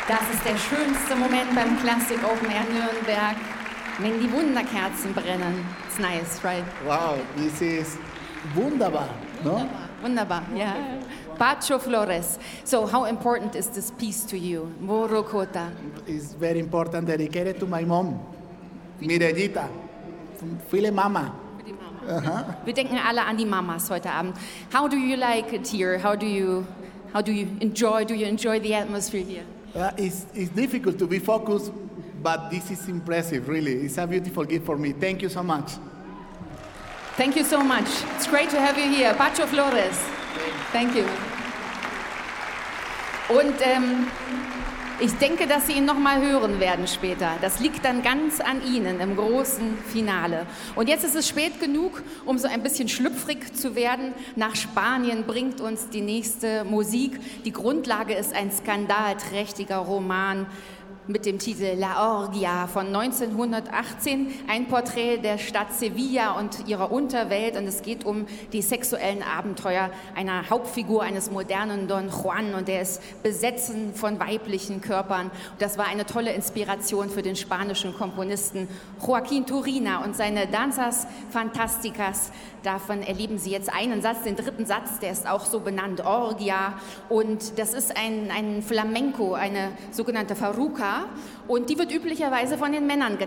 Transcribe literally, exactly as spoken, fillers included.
Das ist der schönste Moment beim Classic Open Air Nürnberg, wenn die Wunderkerzen brennen. It's nice, right? Wow, this is wunderbar, no? Wunderbar, yeah. Pacho Flores. So, how important is this piece to you, Morocota? It's very important, dedicated to my mom, Mirellita, viele Mama. Uh-huh. Wir denken alle an die Mamas heute Abend. How do you like it here? How do you, how do you enjoy? Do you enjoy the atmosphere here? Uh, it's, it's difficult to be focused, but this is impressive, really. It's a beautiful gift for me. Thank you so much. Thank you so much. It's great to have you here. Pacho Flores. Thank you. Und ähm, ich denke, dass Sie ihn noch mal hören werden später. Das liegt dann ganz an Ihnen im großen Finale. Und jetzt ist es spät genug, um so ein bisschen schlüpfrig zu werden. Nach Spanien bringt uns die nächste Musik. Die Grundlage ist ein skandalträchtiger Roman mit dem Titel La Orgia von neunzehnhundertachtzehn, ein Porträt der Stadt Sevilla und ihrer Unterwelt, und es geht um die sexuellen Abenteuer einer Hauptfigur eines modernen Don Juan, und der ist besessen von weiblichen Körpern. Das war eine tolle Inspiration für den spanischen Komponisten Joaquín Turina und seine Danzas Fantásticas. Davon erleben Sie jetzt einen Satz, den dritten Satz, der ist auch so benannt, Orgia, und das ist ein, ein Flamenco, eine sogenannte Farruca, und die wird üblicherweise von den Männern getanzt.